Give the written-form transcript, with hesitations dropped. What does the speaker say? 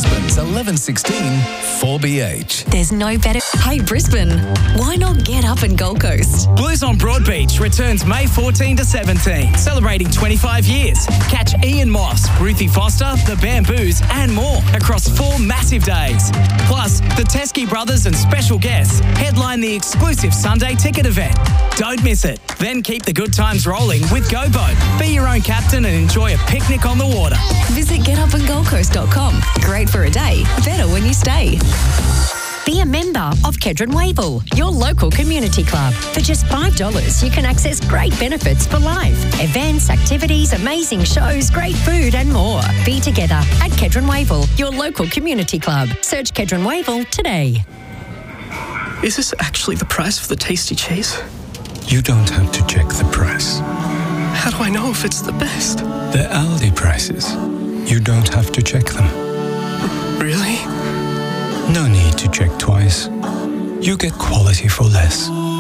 Brisbane's 1116 4BH. There's no better... Hey, Brisbane, why not get up in Gold Coast? Blues on Broadbeach returns May 14 to 17, celebrating 25 years. Catch Ian Moss, Ruthie Foster, The Bamboos and more across 4 massive days. Plus, the Teskey Brothers and special guests headline the exclusive Sunday ticket event. Don't miss it. Then keep the good times rolling with GoBoat. Be your own captain and enjoy a picnic on the water. Visit getupandgoldcoast.com. Great for a day, better when you stay. Be a member of Kedron Wavell, your local community club. For just $5, you can access great benefits for life. Events, activities, amazing shows, great food and more. Be together at Kedron Wavell, your local community club. Search Kedron Wavell today. Is this actually the price of the tasty cheese? You don't have to check the price. How do I know if it's the best? The Aldi prices. You don't have to check them. Really? No need to check twice. You get quality for less.